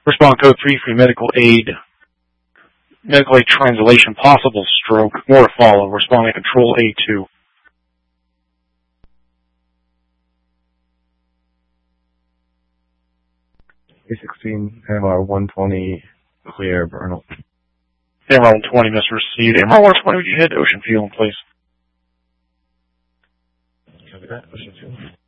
Respond code 3 for medical aid. Medical aid translation, possible stroke. More to follow. Responding control A2. A16, MR 120, clear, Bernal. MR 120, miss received. MR 120, would you head to Ocean Field, please? Copy that, Ocean Field.